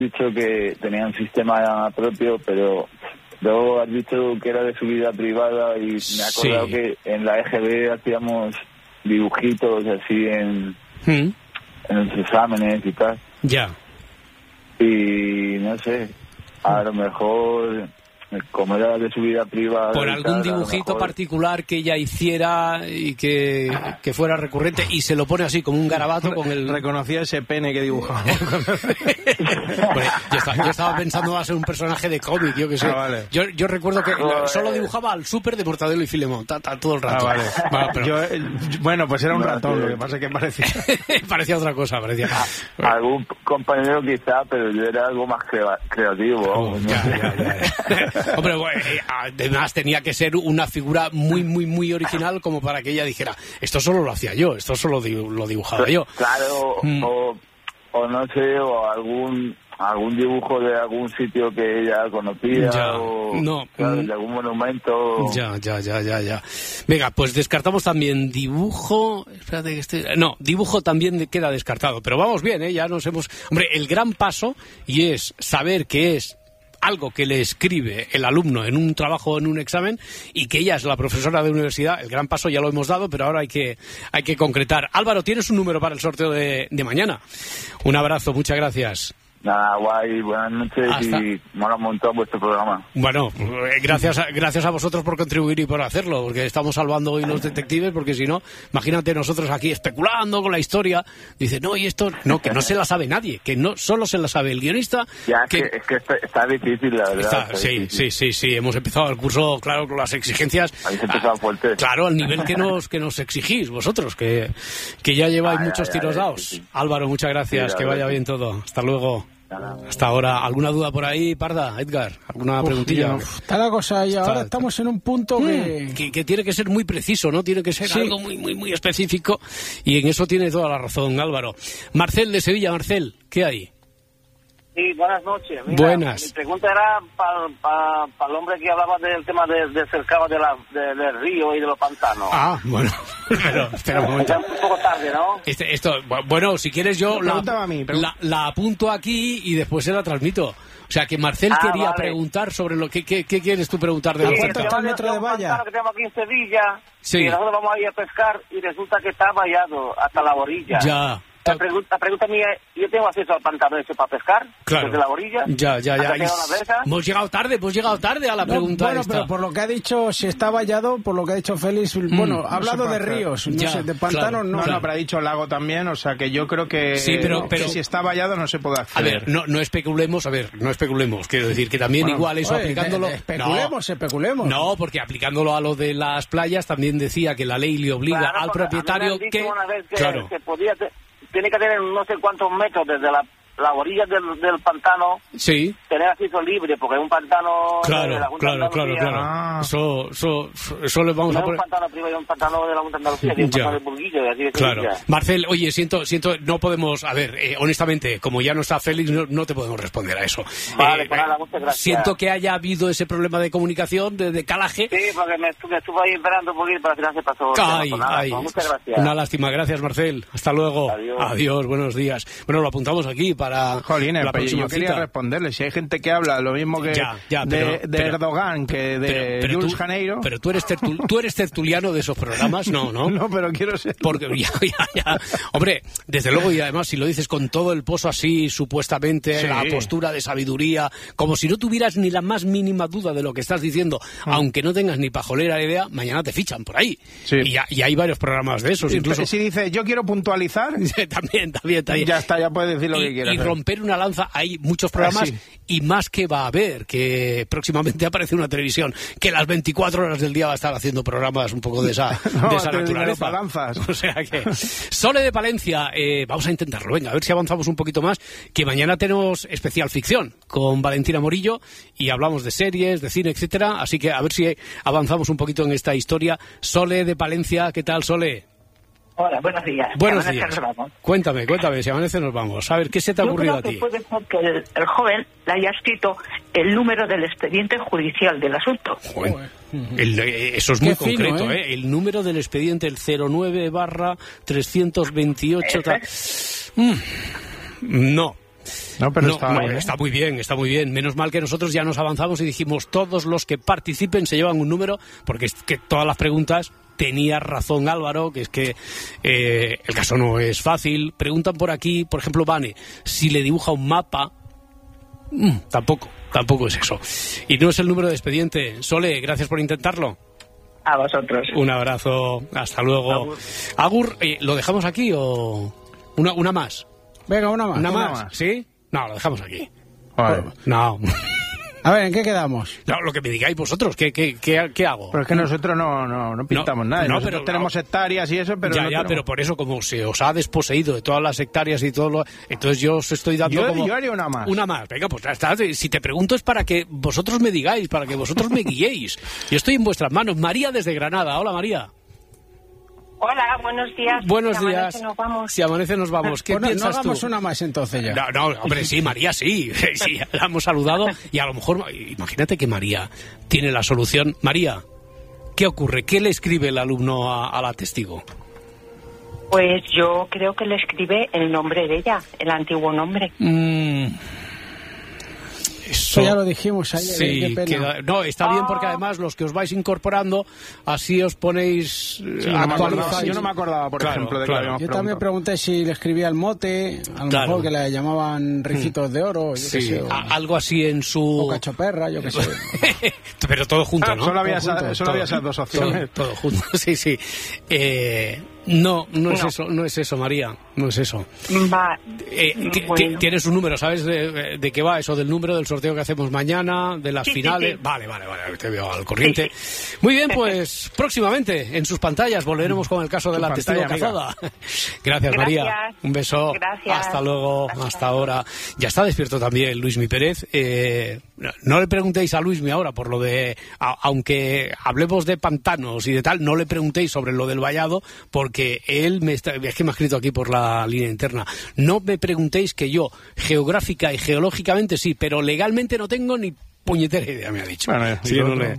dicho que tenía un sistema propio, pero luego has dicho que era de su vida privada y me he acordado que en la EGB hacíamos dibujitos así en los exámenes y tal. Ya. Y no sé, a lo mejor, como era de su vida privada... Por algún dibujito particular que ella hiciera y que fuera recurrente, y se lo pone así como un garabato con el... Reconocía ese pene que dibujaba. Bueno, yo estaba pensando va a ser un personaje de cómic, yo que sé. Vale. Yo recuerdo que solo dibujaba al súper de Mortadelo y Filemón, todo el rato. Vale. Bueno, pues era un ratón, lo que pasa es que parecía... parecía otra cosa, parecía... Algún compañero quizá, pero yo era algo más creativo. Ya. Hombre, además tenía que ser una figura muy, muy, muy original como para que ella dijera, esto solo lo hacía yo, esto solo lo dibujaba yo. Claro, o no sé, o algún dibujo de algún sitio que ella conocía, de algún monumento. Ya. Venga, pues descartamos también dibujo. Espérate que dibujo también queda descartado. Pero vamos bien, ya nos hemos... Hombre, el gran paso, y es saber que es algo que le escribe el alumno en un trabajo o en un examen y que ella es la profesora de universidad, el gran paso ya lo hemos dado, pero ahora hay que concretar. Álvaro, tienes un número para el sorteo de mañana. Un abrazo, muchas gracias. Nada, guay, buenas noches y mola un montón vuestro programa. Bueno, gracias a vosotros por contribuir y por hacerlo, porque estamos salvando hoy los detectives, porque si no, imagínate nosotros aquí especulando con la historia, dice, no, y esto, no, que no se la sabe nadie, que no solo se la sabe el guionista. Ya, es que está difícil, la verdad. Sí, hemos empezado el curso, claro, con las exigencias. Habéis empezado fuerte. Claro, al nivel que nos exigís vosotros, que ya lleváis muchos tiros dados. Sí. Álvaro, muchas gracias, que vaya bien todo. Hasta luego. Hasta ahora, ¿alguna duda por ahí, Parda, Edgar? ¿Alguna preguntilla? Está la cosa y ahora estamos en un punto que tiene que ser muy preciso, ¿no? Tiene que ser algo muy, muy, muy específico y en eso tiene toda la razón, Álvaro. Marcel de Sevilla, Marcel, ¿qué hay? Sí, buenas noches. Mira, buenas. Mi pregunta era para el hombre que hablaba del tema del cercado del río y de los pantanos. Ah, bueno, pero espera un momento. Es un poco tarde, ¿no? Bueno, si quieres yo la apunto aquí y después se la transmito. O sea, que Marcel quería preguntar sobre lo que... ¿Qué quieres tú preguntar de ¿Cuánto está el metro de valla? Que tenemos aquí en Sevilla, sí. Y nosotros vamos a ir a pescar y resulta que está vallado hasta la orilla. Ya. La pregunta mía es, ¿yo tengo acceso al pantano ese para pescar? Claro. Desde la orilla. Ya. Hemos llegado tarde a la pregunta. Bueno, esta. pero por lo que ha dicho, si está vallado, por lo que ha dicho Félix, ha hablado de ríos, no sé, de pantanos no. No, pero ha dicho lago también, o sea que yo creo que, pero si está vallado no se puede acceder. A ver, no especulemos, quiero decir que también igual eso aplicándolo... Especulemos. No, porque aplicándolo a lo de las playas también decía que la ley le obliga al propietario que... Una vez que se podía... Tiene que tener no sé cuántos metros desde la orilla del pantano, sí, tener acceso libre, porque es un pantano de la Junta de Andalucía. Ah. Eso le vamos a poner. No es un pantano privado, es un pantano de la Junta de Andalucía, es un pantano de Burguillo, de aquí de claro. Sevilla. Marcel, oye, siento, no podemos, a ver, honestamente, como ya no está Félix, no te podemos responder a eso. Vale, pues nada, muchas gracias. Siento que haya habido ese problema de comunicación, de calaje. Sí, porque me estuve ahí esperando un poquito, pero al final se pasó. Muchas gracias. Una lástima, gracias Marcel, hasta luego. Adiós, buenos días. Bueno, lo apuntamos aquí para... Jolines, la próxima cita. Quería responderle, si hay gente que habla lo mismo que de Erdogan que de Jules Janeiro. Pero tú eres tertuliano de esos programas, ¿no? No, pero quiero ser. Porque ya. Hombre, desde luego, y además si lo dices con todo el pozo así, supuestamente, la postura de sabiduría, como si no tuvieras ni la más mínima duda de lo que estás diciendo, aunque no tengas ni pajolera idea, mañana te fichan por ahí. Sí. Y hay varios programas de esos, incluso. Si dices, yo quiero puntualizar, también. Ya está, ya puedes decir lo que quieras. Y romper una lanza, hay muchos programas y más que va a haber, que próximamente aparece una televisión que las 24 horas del día va a estar haciendo programas un poco de esa naturaleza. O sea que Sole de Palencia, vamos a intentarlo, venga, a ver si avanzamos un poquito más, que mañana tenemos especial ficción con Valentina Morillo y hablamos de series, de cine, etcétera, así que a ver si avanzamos un poquito en esta historia. Sole de Palencia, ¿qué tal, Sole? Hola, buenos días. Buenos días. Cuéntame, si amanece nos vamos. A ver, ¿qué se te ha ocurrido a ti? Puede ser que el joven le haya escrito el número del expediente judicial del asunto. Eso es muy concreto, ¿eh? El número del expediente, el 09/328... No. No, pero está muy bien, está muy bien. Menos mal que nosotros ya nos avanzamos y dijimos todos los que participen se llevan un número, porque es que todas las preguntas... Tenía razón Álvaro, que es que el caso no es fácil. Preguntan por aquí, por ejemplo, Vane, si le dibuja un mapa. Tampoco es eso. Y no es el número de expediente. Sole, gracias por intentarlo. A vosotros. Un abrazo, hasta luego. Agur, ¿lo dejamos aquí o una más? Venga, una más. ¿Una más? ¿Sí? No, lo dejamos aquí. Vale. No. A ver, ¿en qué quedamos? No, lo que me digáis vosotros, ¿qué hago? Pero es que nosotros no pintamos nada. Nosotros tenemos hectáreas y eso, pero pero por eso, como se os ha desposeído de todas las hectáreas y todo entonces yo os estoy dando yo haría una más. Una más, venga, pues ya está. Si te pregunto es para que vosotros me digáis, para que vosotros me guiéis. Yo estoy en vuestras manos. María desde Granada. Hola, María. Hola, buenos días. Buenos días. Si amanece nos vamos. ¿Qué piensas no hagamos tú? Una más entonces ya. No, hombre, sí, María sí. Sí, la hemos saludado y a lo mejor, imagínate que María tiene la solución. María, ¿qué ocurre? ¿Qué le escribe el alumno a la testigo? Pues yo creo que le escribe el nombre de ella, el antiguo nombre. Eso ya lo dijimos ayer. Sí, qué pena. Está bien porque además los que os vais incorporando, así os ponéis actualizados. Yo no me acordaba, por ejemplo, de que habíamos preguntado. Yo también pregunté si le escribía el mote, a lo mejor que le llamaban ricitos de oro, yo qué sé. Algo así en su... O cachoperra, yo qué sé. Pero todo junto, ¿no? Solo había esas dos opciones. Todo junto, sí. No es eso, María, no es eso. Tienes un número, ¿sabes de qué va eso? Del número del sorteo que hacemos mañana, de las finales. Sí. Vale, te veo al corriente. Muy bien, pues próximamente en sus pantallas volveremos con el caso de la testigo cazada. Gracias, María. Un beso. Gracias. Hasta luego, hasta ahora. Ya está despierto también Luismi Pérez. No le preguntéis a Luismi ahora por lo de, aunque hablemos de pantanos y de tal, no le preguntéis sobre lo del vallado, porque él es que me ha escrito aquí por la línea interna. No me preguntéis que yo, geográfica y geológicamente sí, pero legalmente no tengo ni puñetera idea, me ha dicho. Bueno, sí,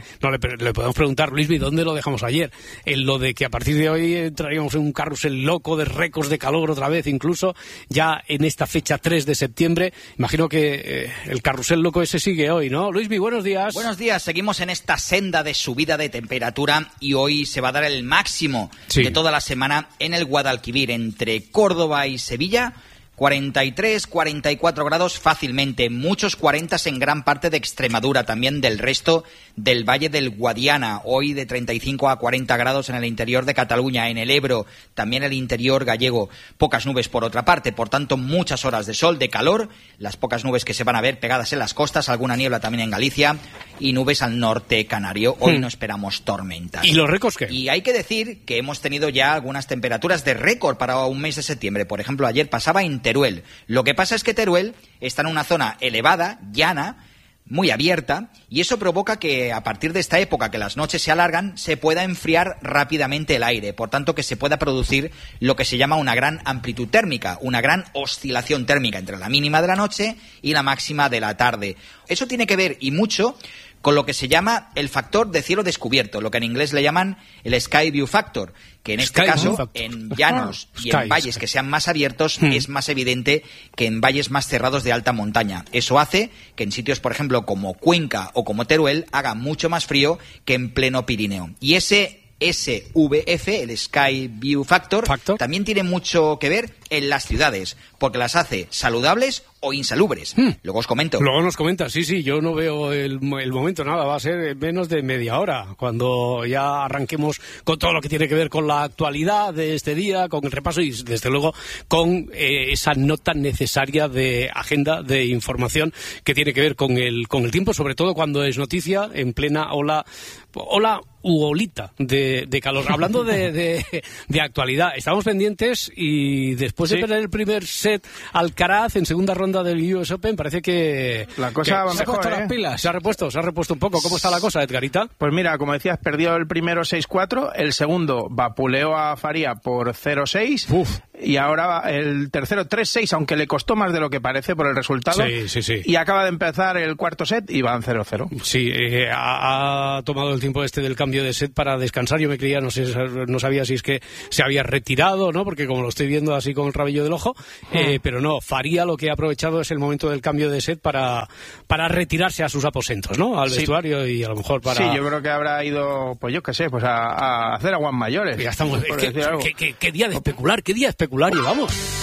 le podemos preguntar, Luismi, ¿dónde lo dejamos ayer? En lo de que a partir de hoy entraríamos en un carrusel loco de récords de calor otra vez, incluso ya en esta fecha 3 de septiembre. Imagino que el carrusel loco ese sigue hoy, ¿no? Luismi, buenos días. Buenos días, seguimos en esta senda de subida de temperatura y hoy se va a dar el máximo de toda la semana en el Guadalquivir, entre Córdoba y Sevilla. 43, 44 grados fácilmente, muchos 40 en gran parte de Extremadura, también del resto del Valle del Guadiana, hoy de 35 a 40 grados en el interior de Cataluña, en el Ebro, también el interior gallego, pocas nubes por otra parte, por tanto muchas horas de sol, de calor, las pocas nubes que se van a ver pegadas en las costas, alguna niebla también en Galicia y nubes al norte canario, hoy no esperamos tormentas. ¿Y los récords qué? Y hay que decir que hemos tenido ya algunas temperaturas de récord para un mes de septiembre, por ejemplo ayer pasaba en Teruel. Lo que pasa es que Teruel está en una zona elevada, llana, muy abierta, y eso provoca que a partir de esta época que las noches se alargan, se pueda enfriar rápidamente el aire, por tanto que se pueda producir lo que se llama una gran amplitud térmica, una gran oscilación térmica entre la mínima de la noche y la máxima de la tarde. Eso tiene que ver, y mucho, con lo que se llama el factor de cielo descubierto, lo que en inglés le llaman el Sky View Factor, que en este caso, en llanos y en valles que sean más abiertos, es más evidente que en valles más cerrados de alta montaña. Eso hace que en sitios, por ejemplo, como Cuenca o como Teruel, haga mucho más frío que en pleno Pirineo. Y ese SVF, el Sky View Factor, también tiene mucho que ver en las ciudades, porque las hace saludables o insalubres. Luego os comento. Luego nos comentas, sí, yo no veo el momento, nada, va a ser menos de media hora, cuando ya arranquemos con todo lo que tiene que ver con la actualidad de este día, con el repaso y desde luego con esa nota necesaria de agenda de información que tiene que ver con el tiempo, sobre todo cuando es noticia en plena ola u olita de calor. Hablando de actualidad, estamos pendientes y después de perder el primer set Alcaraz en segunda ronda del US Open, parece que la cosa va mejor, se ha puesto las pilas. Se ha repuesto un poco. ¿Cómo está la cosa, Edgarita? Pues mira, como decías, perdió el primero 6-4, el segundo vapuleó a Faria por 0-6. y ahora el tercero 3-6, aunque le costó más de lo que parece por el resultado. Sí. Y acaba de empezar el cuarto set y van 0-0. Sí, ha tomado el tiempo del cambio de set para descansar. Yo me creía, no sabía si es que se había retirado, ¿no? Porque como lo estoy viendo así con el rabillo del ojo, pero no, Faría lo que ha aprovechado es el momento del cambio de set para retirarse a sus aposentos, ¿no? Al vestuario y a lo mejor para... Sí, yo creo que habrá ido, pues yo qué sé, pues a hacer aguas mayores. Ya estamos. ¿Qué día de especular? ¿Qué día especular llevamos?